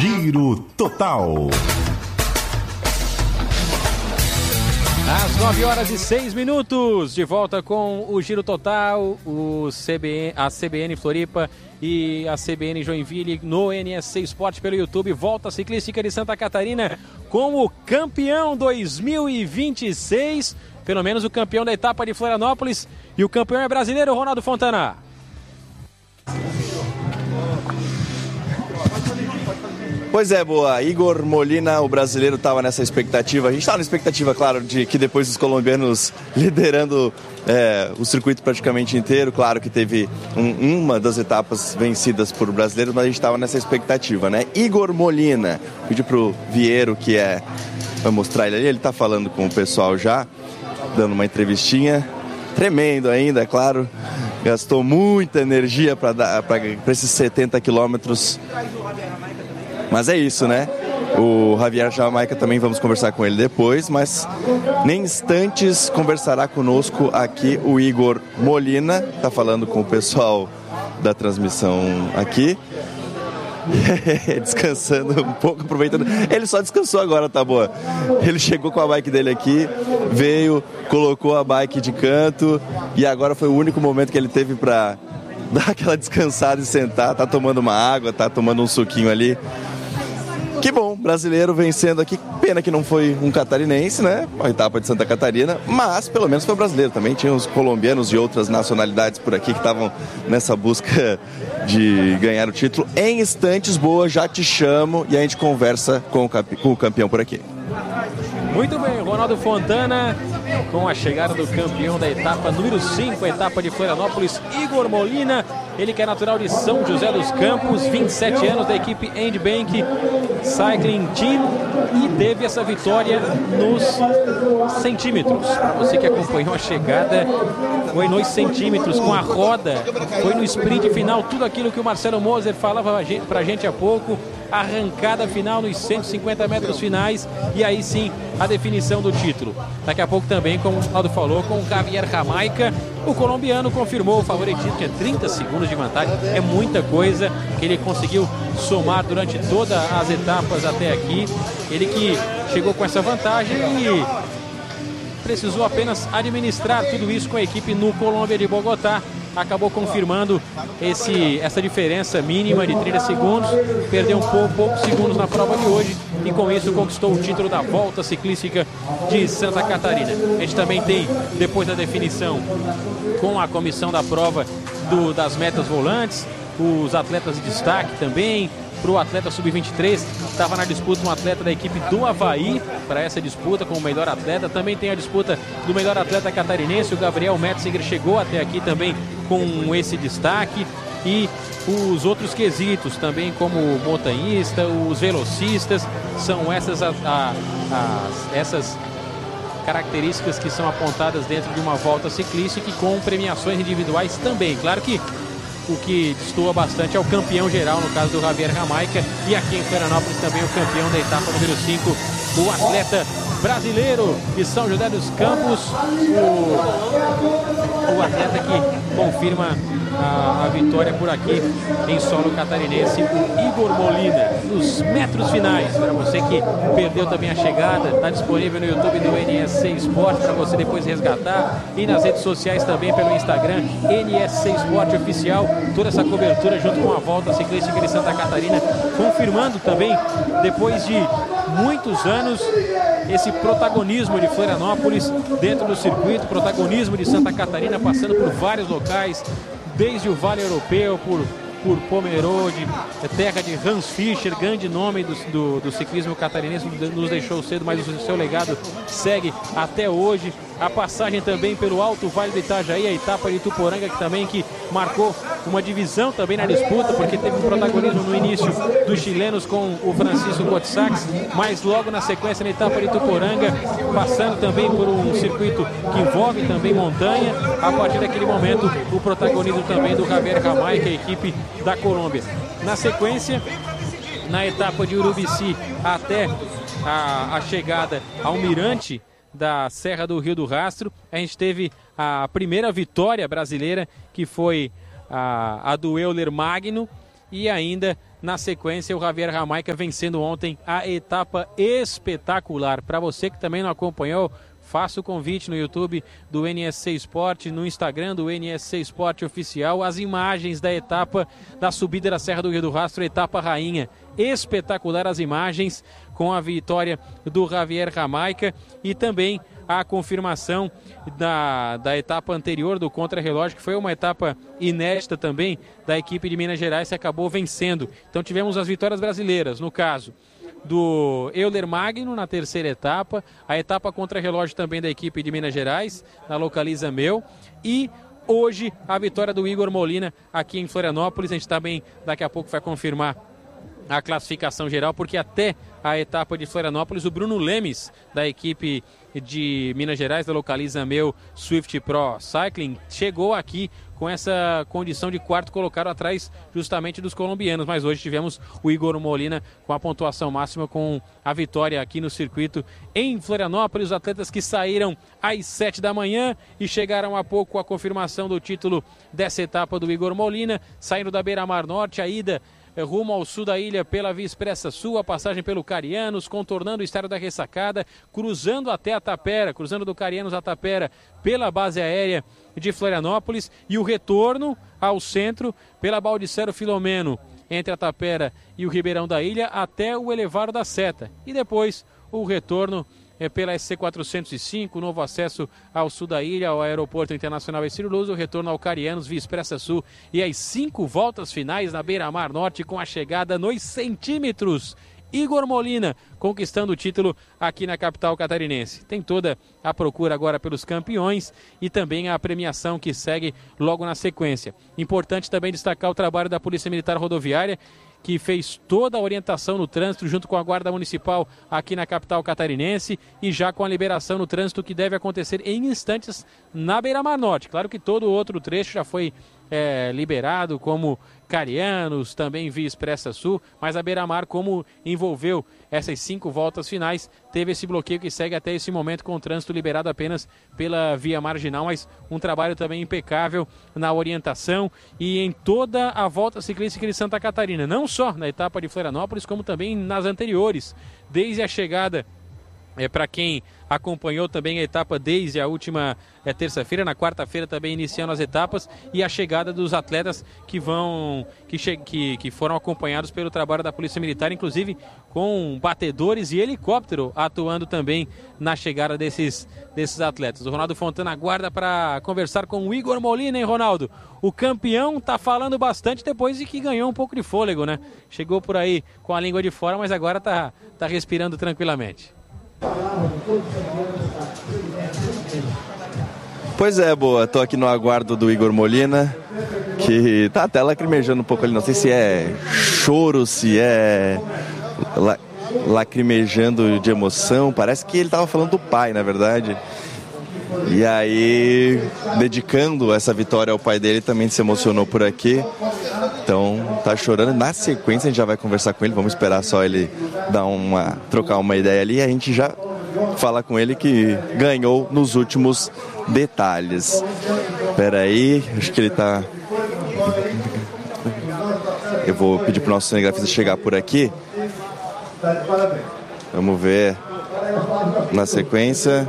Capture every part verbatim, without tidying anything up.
Giro Total. Às nove horas e seis minutos, de volta com o Giro Total, o C B N, a C B N Floripa e a C B N Joinville no N S C Sport pelo YouTube. Volta Ciclística de Santa Catarina com o campeão dois mil e vinte e seis, pelo menos o campeão da etapa de Florianópolis, e o campeão é brasileiro, Ronaldo Fontana. Pois é, boa. Igor Molina, o brasileiro, estava nessa expectativa. A gente estava na expectativa, claro, de que depois dos colombianos liderando é, o circuito praticamente inteiro, claro que teve um, uma das etapas vencidas por brasileiros, mas a gente estava nessa expectativa, né? Igor Molina, pedi pro Vieiro, que é... vai mostrar ele ali, ele está falando com o pessoal já, dando uma entrevistinha. Tremendo ainda, é claro. Gastou muita energia para esses setenta quilômetros. Mas é isso, né? O Javier Jamaica também vamos conversar com ele depois, mas nem instantes conversará conosco aqui o Igor Molina, tá falando com o pessoal da transmissão aqui. Descansando um pouco, aproveitando. Ele só descansou agora, tá boa. Ele chegou com a bike dele aqui, veio, colocou a bike de canto e agora foi o único momento que ele teve pra dar aquela descansada e sentar. Tá tomando uma água, tá tomando um suquinho ali. Que bom, brasileiro vencendo aqui. Pena que não foi um catarinense, né? A etapa de Santa Catarina, mas pelo menos foi brasileiro também. Tinha os colombianos e outras nacionalidades por aqui que estavam nessa busca de ganhar o título. Em instantes, boa, já te chamo e a gente conversa com o, campe- com o campeão por aqui. Muito bem, Ronaldo Fontana, com a chegada do campeão da etapa número cinco, a etapa de Florianópolis, Igor Molina. Ele que é natural de São José dos Campos, vinte e sete anos, da equipe Endbank Cycling Team, e teve essa vitória nos centímetros. Para você que acompanhou a chegada, foi nos centímetros, com a roda, foi no sprint final, tudo aquilo que o Marcelo Moser falava pra gente há pouco. Arrancada final nos cento e cinquenta metros finais, e aí sim a definição do título. Daqui a pouco também, como o Ronaldo falou, com o Javier Jamaica, o colombiano confirmou o favoritismo, tinha trinta segundos de vantagem, é muita coisa que ele conseguiu somar durante todas as etapas até aqui. Ele que chegou com essa vantagem e precisou apenas administrar tudo isso com a equipe no Colômbia de Bogotá. Acabou confirmando esse, essa diferença mínima de trinta segundos, perdeu um pouco, poucos segundos na prova de hoje e com isso conquistou o título da Volta Ciclística de Santa Catarina. A gente também tem, depois da definição com a comissão da prova do, das metas volantes, os atletas de destaque também. Para o atleta sub vinte e três, estava na disputa um atleta da equipe do Avaí para essa disputa com o melhor atleta. Também tem a disputa do melhor atleta catarinense, o Gabriel Metzinger chegou até aqui também com esse destaque. E os outros quesitos também, como o montanhista, os velocistas, são essas, a, a, a, essas características que são apontadas dentro de uma volta ciclística e com premiações individuais também. Claro que o que destoa bastante é o campeão geral, no caso do Javier Jamaica, e aqui em Florianópolis também o campeão da etapa número cinco, o atleta brasileiro de São José dos Campos, o, o atleta que confirma a, a vitória por aqui em solo catarinense, o Igor Molina, nos metros finais. Para você que perdeu também a chegada, está disponível no YouTube do N S C Sport para você depois resgatar, e nas redes sociais também pelo Instagram, N S C Sport Oficial, toda essa cobertura junto com a Volta Ciclística de Santa Catarina, confirmando também, depois de muitos anos, esse protagonismo de Florianópolis dentro do circuito, protagonismo de Santa Catarina, passando por vários locais, desde o Vale Europeu, por, por Pomerode, terra de Hans Fischer, grande nome do, do, do ciclismo catarinense, nos deixou cedo, mas o seu legado segue até hoje. A passagem também pelo Alto Vale do Itajaí, a etapa de Ituporanga, que também que marcou uma divisão também na disputa, porque teve um protagonismo no início dos chilenos com o Francisco Kotsax, mas logo na sequência na etapa de Ituporanga, passando também por um circuito que envolve também montanha. A partir daquele momento, o protagonismo também do Javier Jamaica, a equipe da Colômbia. Na sequência, na etapa de Urubici até a, a chegada ao Mirante da Serra do Rio do Rastro, a gente teve a primeira vitória brasileira, que foi a, a do Euler Magno, e ainda na sequência, o Javier Jamaica vencendo ontem a etapa espetacular. Para você que também não acompanhou, faça o convite no YouTube do N S C Sport, no Instagram do N S C Sport Oficial, as imagens da etapa da subida da Serra do Rio do Rastro, etapa rainha. Espetacular as imagens com a vitória do Javier Jamaica e também a confirmação da, da etapa anterior do contrarrelógio, que foi uma etapa inédita também da equipe de Minas Gerais, que acabou vencendo. Então tivemos as vitórias brasileiras, no caso do Euler Magno na terceira etapa, a etapa contrarrelógio também da equipe de Minas Gerais, na Localiza Meu, e hoje a vitória do Igor Molina aqui em Florianópolis. A gente também daqui a pouco vai confirmar a classificação geral, porque até a etapa de Florianópolis, o Bruno Lemes, da equipe de Minas Gerais, da Localiza Meu Swift Pro Cycling, chegou aqui com essa condição de quarto colocado atrás justamente dos colombianos, mas hoje tivemos o Igor Molina com a pontuação máxima, com a vitória aqui no circuito em Florianópolis. Os atletas que saíram às sete da manhã e chegaram há pouco a confirmação do título dessa etapa do Igor Molina, saindo da Beira-Mar Norte, a ida rumo ao sul da ilha pela Via Expressa Sul, a passagem pelo Carianos, contornando o Estádio da Ressacada, cruzando até a Tapera, cruzando do Carianos a Tapera pela base aérea de Florianópolis, e o retorno ao centro pela Baldissero Filomeno, entre a Tapera e o Ribeirão da Ilha, até o Elevado da Seta, e depois o retorno é pela S C quatrocentos e cinco, novo acesso ao sul da ilha, ao Aeroporto Internacional Ercílio Luz, o retorno ao Carianos, Via Expressa Sul, e as cinco voltas finais na Beira-Mar Norte, com a chegada nos centímetros. Igor Molina conquistando o título aqui na capital catarinense. Tem toda a procura agora pelos campeões e também a premiação que segue logo na sequência. Importante também destacar o trabalho da Polícia Militar Rodoviária, que fez toda a orientação no trânsito junto com a Guarda Municipal aqui na capital catarinense, e já com a liberação no trânsito que deve acontecer em instantes na Beira-Mar Norte. Claro que todo o outro trecho já foi é, liberado, como Carianos, também Via Expressa Sul, mas a Beira-Mar, como envolveu essas cinco voltas finais, teve esse bloqueio que segue até esse momento, com o trânsito liberado apenas pela via marginal, mas um trabalho também impecável na orientação e em toda a volta ciclística de Santa Catarina, não só na etapa de Florianópolis, como também nas anteriores, desde a chegada. É, para quem acompanhou também a etapa desde a última é, terça-feira, na quarta-feira também iniciando as etapas, e a chegada dos atletas que vão que, che que, que foram acompanhados pelo trabalho da Polícia Militar, inclusive com batedores e helicóptero atuando também na chegada desses, desses atletas. O Ronaldo Fontana aguarda para conversar com o Igor Molina, hein, Ronaldo? O campeão tá falando bastante depois de que ganhou um pouco de fôlego, né? Chegou por aí com a língua de fora, mas agora tá, tá respirando tranquilamente. Pois é, boa, tô aqui no aguardo do Igor Molina, que tá até lacrimejando um pouco ali, não sei se é choro, se é la lacrimejando de emoção, parece que ele tava falando do pai, na verdade. E aí, dedicando essa vitória ao pai dele, também se emocionou por aqui. Então, tá chorando. Na sequência, a gente já vai conversar com ele. Vamos esperar só ele dar uma, trocar uma ideia ali. E a gente já fala com ele que ganhou nos últimos detalhes. Espera aí, acho que ele tá... Eu vou pedir pro nosso cinegrafista chegar por aqui. Vamos ver na sequência.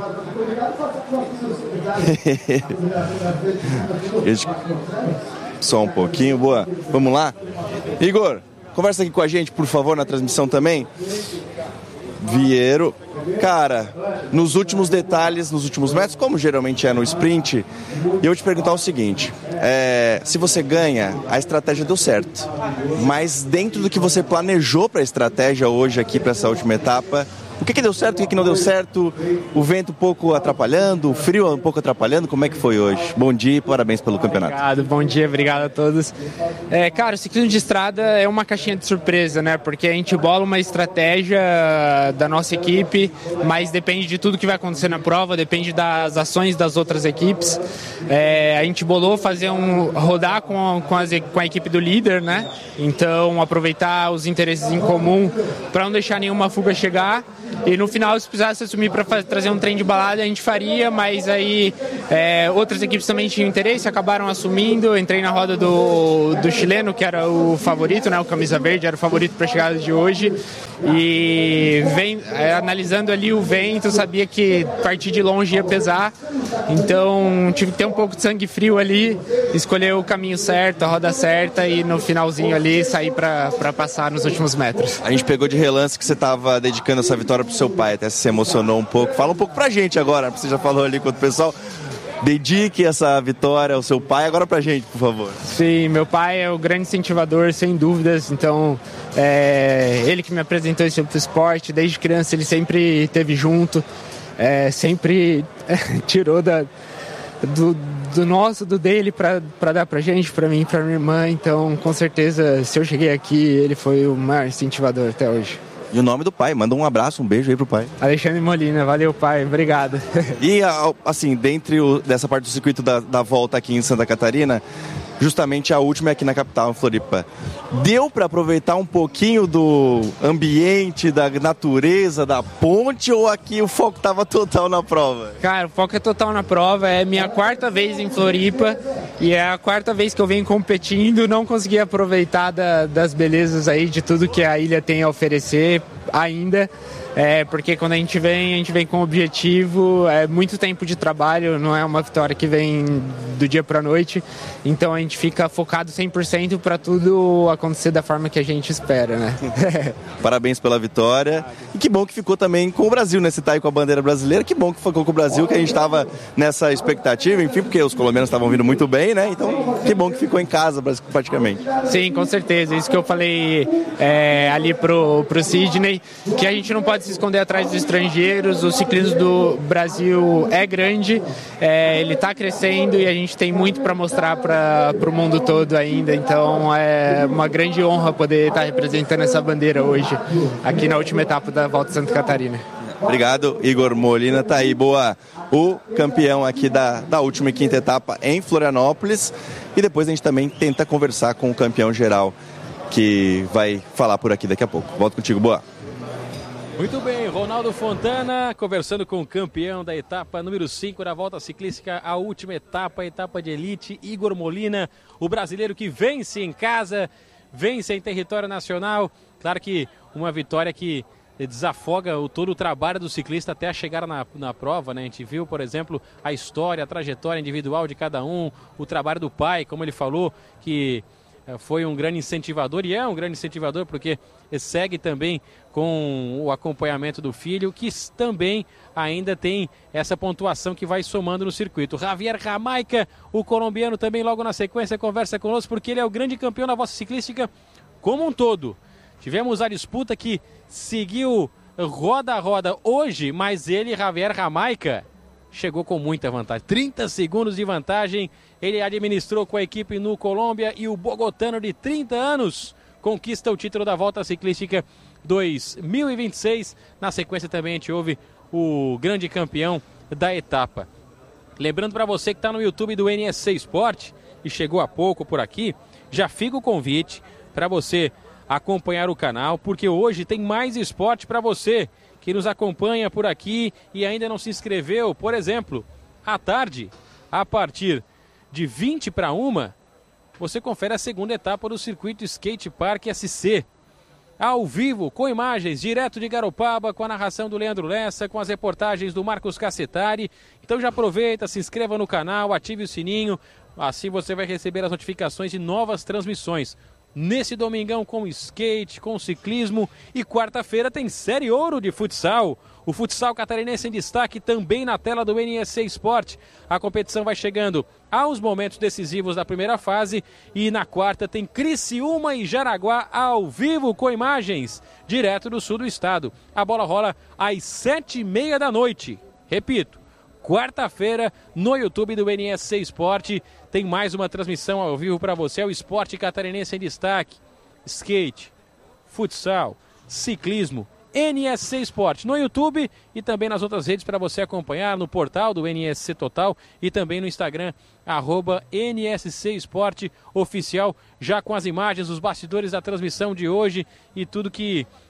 Só um pouquinho, boa. Vamos lá? Igor, conversa aqui com a gente, por favor, na transmissão também. Vieiro, cara, nos últimos detalhes, nos últimos metros, como geralmente é no sprint, eu vou te perguntar o seguinte, é, se você ganha, a estratégia deu certo, mas dentro do que você planejou para a estratégia hoje aqui, para essa última etapa, o que, que deu certo, o que, que não deu certo? O vento um pouco atrapalhando, o frio um pouco atrapalhando, como é que foi hoje? Bom dia e parabéns pelo campeonato. Obrigado, bom dia, obrigado a todos. É, cara, o ciclismo de estrada é uma caixinha de surpresa, né? Porque a gente bola uma estratégia da nossa equipe, mas depende de tudo que vai acontecer na prova, depende das ações das outras equipes. É, a gente bolou fazer um rodar com, com, as, com a equipe do líder, né? Então aproveitar os interesses em comum para não deixar nenhuma fuga chegar. E no final, se precisasse assumir para trazer um trem de balada, a gente faria, mas aí é, outras equipes também tinham interesse, acabaram assumindo. Eu entrei na roda do, do chileno, que era o favorito, né, o camisa verde, era o favorito para a chegada de hoje. E vem, é, analisando ali o vento, sabia que partir de longe ia pesar, então tive que ter um pouco de sangue frio ali, escolher o caminho certo, a roda certa e no finalzinho ali sair para passar nos últimos metros. A gente pegou de relance que você estava dedicando essa vitória pro seu pai, até se emocionou um pouco. Fala um pouco pra gente agora, você já falou ali com o pessoal. Dedique essa vitória ao seu pai, agora pra gente, por favor. Sim, meu pai é o grande incentivador, sem dúvidas, então é ele que me apresentou esse esporte, desde criança ele sempre esteve junto, é, sempre tirou da, do, do nosso, do dele pra, pra dar pra gente, pra mim, pra minha irmã, então com certeza se eu cheguei aqui, ele foi o maior incentivador até hoje. E o nome do pai, manda um abraço, um beijo aí pro pai. Alexandre Molina, valeu pai, obrigado. E assim, dentro o, dessa parte do circuito da, da volta aqui em Santa Catarina, justamente a última é aqui na capital, em Floripa. Deu para aproveitar um pouquinho do ambiente, da natureza, da ponte, ou aqui o foco estava total na prova? Cara, o foco é total na prova, é minha quarta vez em Floripa e é a quarta vez que eu venho competindo, não consegui aproveitar da, das belezas aí, de tudo que a ilha tem a oferecer ainda. É, porque quando a gente vem, a gente vem com objetivo, é muito tempo de trabalho, não é uma vitória que vem do dia para a noite, então a gente fica focado cem por cento para tudo acontecer da forma que a gente espera, né? Parabéns pela vitória, e que bom que ficou também com o Brasil, né? Você tá aí com a bandeira brasileira, que bom que ficou com o Brasil, que a gente estava nessa expectativa, enfim, porque os colombianos estavam vindo muito bem, né? Então, que bom que ficou em casa, praticamente. Sim, com certeza, isso que eu falei é, ali pro, pro Sidney, que a gente não pode se esconder atrás dos estrangeiros, o ciclismo do Brasil é grande, é, ele está crescendo e a gente tem muito para mostrar para o mundo todo ainda, então é uma grande honra poder estar representando essa bandeira hoje, aqui na última etapa da Volta a Santa Catarina. Obrigado, Igor Molina, tá aí, boa, o campeão aqui da, da última e quinta etapa em Florianópolis, e depois a gente também tenta conversar com o campeão geral, que vai falar por aqui daqui a pouco. Volto contigo, boa. Muito bem, Ronaldo Fontana conversando com o campeão da etapa número cinco da Volta Ciclística, a última etapa, a etapa de elite, Igor Molina, o brasileiro que vence em casa, vence em território nacional. Claro que uma vitória que desafoga o, todo o trabalho do ciclista até a chegada na, na prova, né? A gente viu, por exemplo, a história, a trajetória individual de cada um, o trabalho do pai, como ele falou, que foi um grande incentivador e é um grande incentivador porque segue também com o acompanhamento do filho, que também ainda tem essa pontuação que vai somando no circuito. Javier Jamaica, o colombiano, também logo na sequência conversa conosco porque ele é o grande campeão da Volta Ciclística como um todo. Tivemos a disputa que seguiu roda a roda hoje, mas ele, Javier Jamaica, chegou com muita vantagem, trinta segundos de vantagem, ele administrou com a equipe no Colômbia e o bogotano de trinta anos conquista o título da Volta Ciclística dois mil e vinte e seis. Na sequência também a gente ouve o grande campeão da etapa. Lembrando para você que está no YouTube do N S C Sport e chegou há pouco por aqui, já fica o convite para você acompanhar o canal, porque hoje tem mais esporte para você que nos acompanha por aqui e ainda não se inscreveu. Por exemplo, à tarde, a partir de vinte para uma, você confere a segunda etapa do circuito Skate Park S C. Ao vivo, com imagens, direto de Garopaba, com a narração do Leandro Lessa, com as reportagens do Marcos Cassetari. Então já aproveita, se inscreva no canal, ative o sininho, assim você vai receber as notificações de novas transmissões. Nesse domingão com skate, com ciclismo, e quarta-feira tem Série Ouro de futsal. O futsal catarinense em destaque também na tela do N S C Sport. A competição vai chegando aos momentos decisivos da primeira fase e na quarta tem Criciúma e Jaraguá ao vivo com imagens direto do sul do estado. A bola rola às sete e meia da noite. Repito, quarta-feira no YouTube do N S C Sport tem mais uma transmissão ao vivo para você. É o esporte catarinense em destaque. Skate, futsal, ciclismo, N S C Sport no YouTube e também nas outras redes para você acompanhar no portal do N S C Total e também no Instagram, arroba N S C Sport Oficial, já com as imagens, os bastidores da transmissão de hoje e tudo que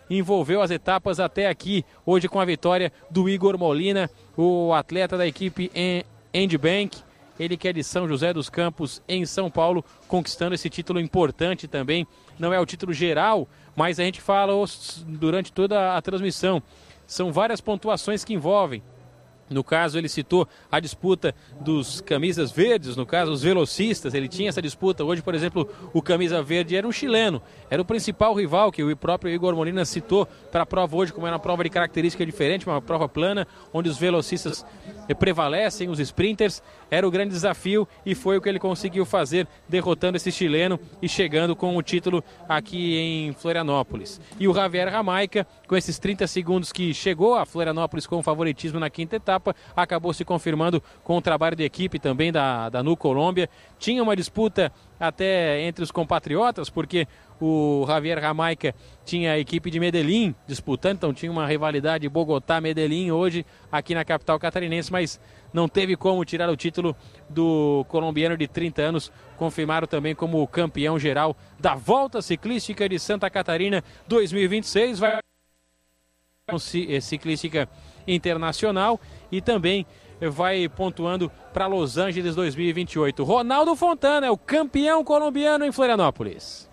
envolveu as etapas até aqui, hoje com a vitória do Igor Molina, o atleta da equipe Endibank, ele que é de São José dos Campos, em São Paulo, conquistando esse título importante também. Não é o título geral, mas a gente fala durante toda a transmissão. São várias pontuações que envolvem. No caso, ele citou a disputa dos camisas verdes, no caso, os velocistas. Ele tinha essa disputa. Hoje, por exemplo, o camisa verde era um chileno. Era o principal rival que o próprio Igor Molina citou para a prova hoje, como era uma prova de característica diferente, uma prova plana, onde os velocistas prevalecem, os sprinters. Era o grande desafio e foi o que ele conseguiu fazer, derrotando esse chileno e chegando com o título aqui em Florianópolis. E o Javier Jamaica, com esses trinta segundos que chegou a Florianópolis com favoritismo na quinta etapa, acabou se confirmando com o trabalho de equipe também da, da Nu Colômbia. Tinha uma disputa até entre os compatriotas, porque o Javier Jamaica tinha a equipe de Medellín disputando, então tinha uma rivalidade Bogotá-Medellín hoje aqui na capital catarinense, mas não teve como tirar o título do colombiano de trinta anos, confirmaram também como campeão geral da Volta Ciclística de Santa Catarina dois mil e vinte e seis, vai ciclística internacional e também vai pontuando para Los Angeles dois mil e vinte e oito. Ronaldo Fontana é o campeão colombiano em Florianópolis.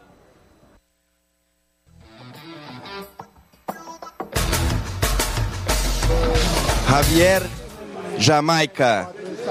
Javier Jamaica,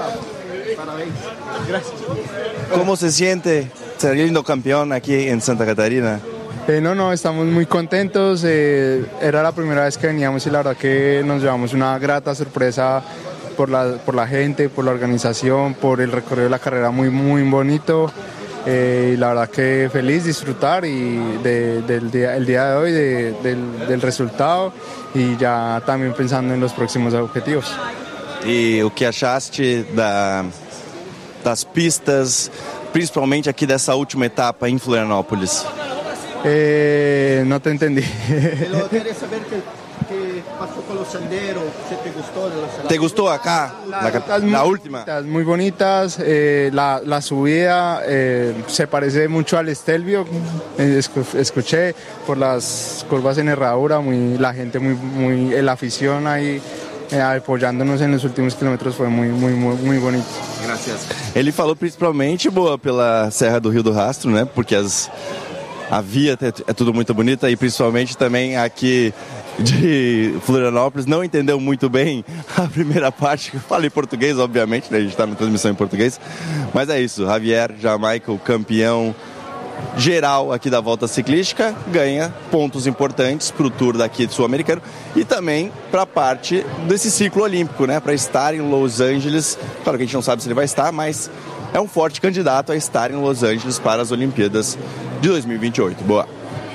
¿cómo se siente saliendo campeón aquí en Santa Catarina? Eh, no, no, estamos muy contentos. Eh, era la primera vez que veníamos y la verdad que nos llevamos una grata sorpresa por la, por la gente, por la organización, por el recorrido de la carrera muy, muy bonito. Eh, y la verdad que feliz, disfrutar y de, del día, el día de hoy, de, del, del resultado y ya también pensando en los próximos objetivos. E o que achaste da, das pistas, principalmente aqui dessa última etapa em Florianópolis? Eh, no te entendí. Pero quería saber qué, qué pasó con los senderos, si te gustó. De los, ¿Te gustó acá? La, la, la última. Bonitas, muy bonitas. Eh, la, la subida eh, se parece mucho al Stelvio. Eh, escuché por las curvas en herradura, muy, la gente, muy, muy, la afición ahí. É, apoiando-nos nos últimos quilômetros foi muito, muito, muito bonito. Graças. Ele falou principalmente boa pela Serra do Rio do Rastro, né? Porque as, a via é tudo muito bonita e principalmente também aqui de Florianópolis não entendeu muito bem a primeira parte. Eu falei português, obviamente, né? A gente está na transmissão em português. Mas é isso, Javier Jamaica, o campeão geral aqui da Volta Ciclística, ganha pontos importantes para o Tour daqui do Sul-Americano e também para a parte desse ciclo olímpico, né? Para estar em Los Angeles. Claro que a gente não sabe se ele vai estar, mas é um forte candidato a estar em Los Angeles para as Olimpíadas de dois mil e vinte e oito. Boa.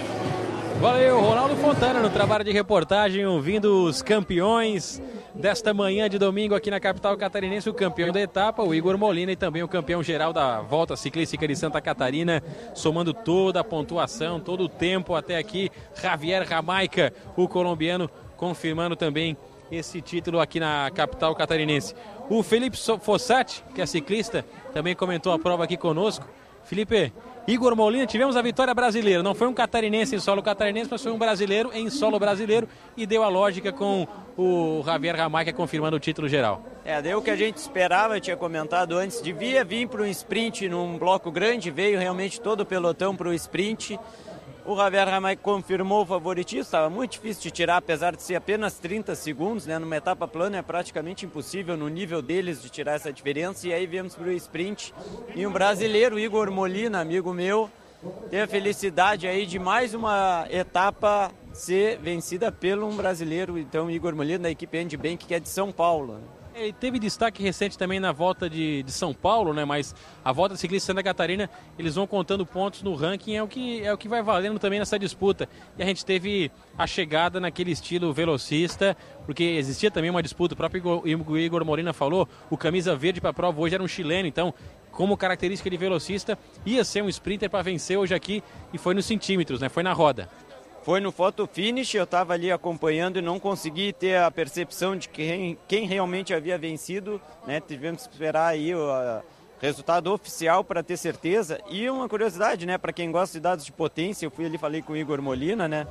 Valeu, Ronaldo Fontana no trabalho de reportagem, ouvindo os campeões desta manhã de domingo aqui na capital catarinense, o campeão da etapa, o Igor Molina, e também o campeão geral da Volta Ciclística de Santa Catarina, somando toda a pontuação, todo o tempo até aqui, Javier Jamaica, o colombiano, confirmando também esse título aqui na capital catarinense. O Felipe Fossati, que é ciclista, também comentou a prova aqui conosco. Felipe, Igor Molina, tivemos a vitória brasileira, não foi um catarinense em solo catarinense, mas foi um brasileiro em solo brasileiro e deu a lógica com o Javier Jamaica confirmando o título geral. É, deu o que a gente esperava, eu tinha comentado antes, devia vir para um sprint num bloco grande, veio realmente todo o pelotão para o sprint. O Javier Jamaica confirmou o favoritismo, estava muito difícil de tirar, apesar de ser apenas trinta segundos, né? Numa etapa plana é praticamente impossível no nível deles de tirar essa diferença, e aí viemos para o sprint. E um brasileiro, Igor Molina, amigo meu, teve a felicidade aí de mais uma etapa ser vencida pelo um brasileiro, então Igor Molina, da equipe Endibank, que é de São Paulo. Ele teve destaque recente também na volta de, de São Paulo, né? Mas a volta ciclista de Santa Catarina, eles vão contando pontos no ranking, é o, que, é o que vai valendo também nessa disputa. E a gente teve a chegada naquele estilo velocista, porque existia também uma disputa, o próprio Igor, Igor Molina falou, o camisa verde para a prova hoje era um chileno, então como característica de velocista, ia ser um sprinter para vencer hoje aqui, e foi nos centímetros, né? Foi na roda. Foi no photo finish, eu estava ali acompanhando e não consegui ter a percepção de quem, quem realmente havia vencido, né? Tivemos que esperar aí o a, resultado oficial para ter certeza. E uma curiosidade, né, para quem gosta de dados de potência, eu fui ali, falei com o Igor Molina, né?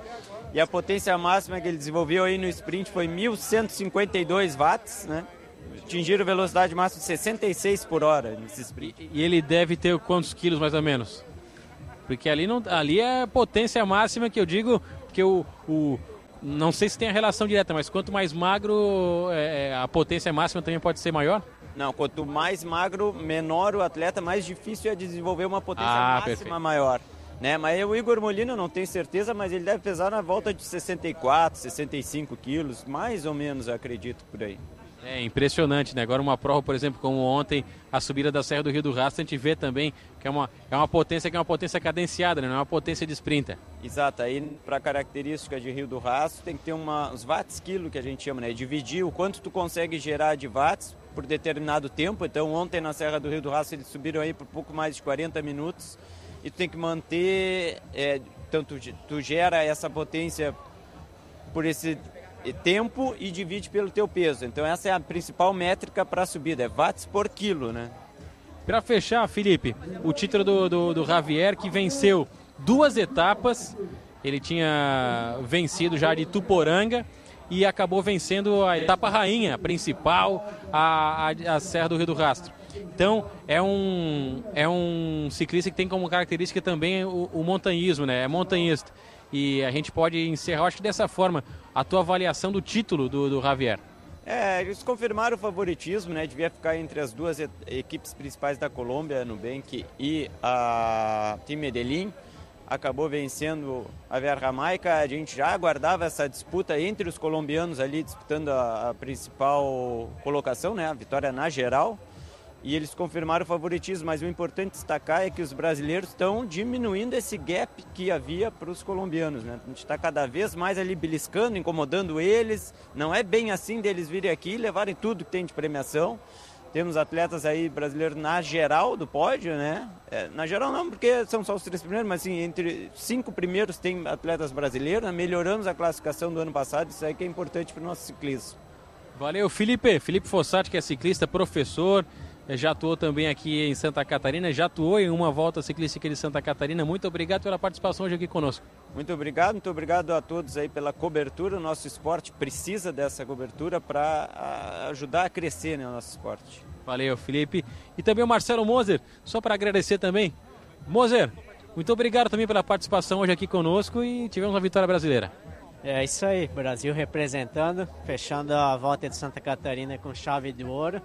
E a potência máxima que ele desenvolveu aí no sprint foi mil cento e cinquenta e dois watts, né? Atingiram velocidade máxima de sessenta e seis por hora nesse sprint. E ele deve ter quantos quilos mais ou menos? Porque ali, não, ali é potência máxima, que eu digo que o, o não sei se tem a relação direta, mas quanto mais magro, é, a potência máxima também pode ser maior? Não, quanto mais magro, menor o atleta, mais difícil é desenvolver uma potência ah, máxima perfeito. maior. Né? Mas o Igor Molina, eu não tenho certeza, mas ele deve pesar na volta de sessenta e quatro, sessenta e cinco quilos, mais ou menos, eu acredito, por aí. É impressionante, né? Agora uma prova, por exemplo, como ontem, a subida da Serra do Rio do Rastro, a gente vê também que é uma, é uma potência que é uma potência cadenciada, né? Não é uma potência de sprinter. Exato, aí para característica de Rio do Rastro tem que ter uma, os watts quilo que a gente chama, né? Dividir o quanto tu consegue gerar de watts por determinado tempo. Então ontem na Serra do Rio do Rastro eles subiram aí por pouco mais de quarenta minutos e tu tem que manter, é, então tu, tu gera essa potência por esse tempo e divide pelo teu peso. Então essa é a principal métrica para a subida, é watts por quilo, né? Para fechar, Felipe, o título do, do, do Javier, que venceu duas etapas, ele tinha vencido já de Tuporanga e acabou vencendo a etapa rainha, a principal, a, a, a Serra do Rio do Rastro. Então é um, é um ciclista que tem como característica também o, o montanhismo, né? É montanhista. E a gente pode encerrar, acho que dessa forma, a tua avaliação do título do, do Javier. É, eles confirmaram o favoritismo, né? Devia ficar entre as duas e- equipes principais da Colômbia, a Nubank e a Team Medellín. Acabou vencendo a Javier Jamaica. A gente já aguardava essa disputa entre os colombianos ali, disputando a, a principal colocação, né? A vitória na geral. E eles confirmaram o favoritismo, mas o importante destacar é que os brasileiros estão diminuindo esse gap que havia para os colombianos, né? A gente está cada vez mais ali beliscando, incomodando eles. Não é bem assim deles virem aqui e levarem tudo que tem de premiação. Temos atletas aí brasileiros na geral do pódio, né? É, na geral não, porque são só os três primeiros, mas assim, entre cinco primeiros tem atletas brasileiros, né? Melhoramos a classificação do ano passado, isso aí que é importante para o nosso ciclismo. Valeu, Felipe. Felipe Fossati, que é ciclista, professor, já atuou também aqui em Santa Catarina, já atuou em uma volta ciclística de Santa Catarina. Muito obrigado pela participação hoje aqui conosco. Muito obrigado, muito obrigado a todos aí pela cobertura. O nosso esporte precisa dessa cobertura para ajudar a crescer, né, o nosso esporte. Valeu, Felipe. E também o Marcelo Moser, só para agradecer também. Moser, muito obrigado também pela participação hoje aqui conosco e tivemos uma vitória brasileira. É isso aí, Brasil representando, fechando a volta de Santa Catarina com chave de ouro.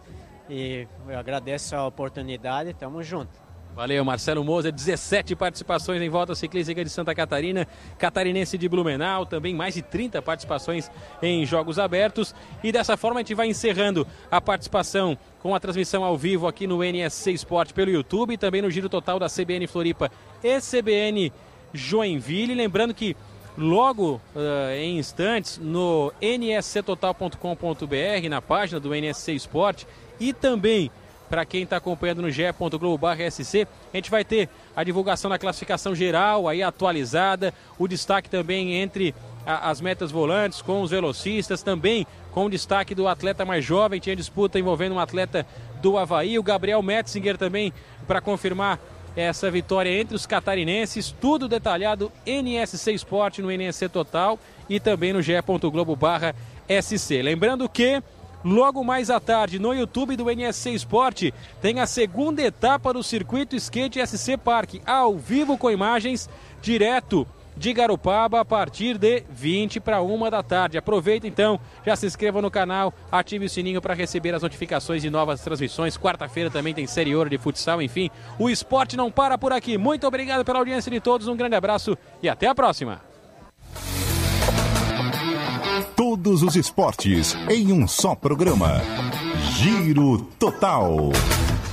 E eu agradeço a oportunidade, tamo junto. Valeu, Marcelo Moser, dezessete participações em volta ciclística de Santa Catarina, catarinense de Blumenau, também mais de trinta participações em jogos abertos. E dessa forma a gente vai encerrando a participação com a transmissão ao vivo aqui no N S C Sport pelo YouTube e também no Giro Total da C B N Floripa e C B N Joinville. Lembrando que logo uh, em instantes no n s c total ponto com ponto b r, na página do N S C Sport, e também para quem está acompanhando no ge ponto globo barra s c, a gente vai ter a divulgação da classificação geral aí atualizada, o destaque também entre a, as metas volantes com os velocistas, também com o destaque do atleta mais jovem. Tinha disputa envolvendo um atleta do Avaí, o Gabriel Metzinger também, para confirmar essa vitória entre os catarinenses. Tudo detalhado N S C Sport no N S C Total e também no ge ponto globo barra s c. Lembrando que logo mais à tarde no YouTube do N S C Sport tem a segunda etapa do Circuito Skate S C Park, ao vivo com imagens, direto de Garopaba a partir de vinte para uma da tarde. Aproveita então, já se inscreva no canal, ative o sininho para receber as notificações de novas transmissões. Quarta-feira também tem Série Ouro de futsal, enfim, o esporte não para por aqui. Muito obrigado pela audiência de todos, um grande abraço e até a próxima. Todos os esportes em um só programa. Giro Total.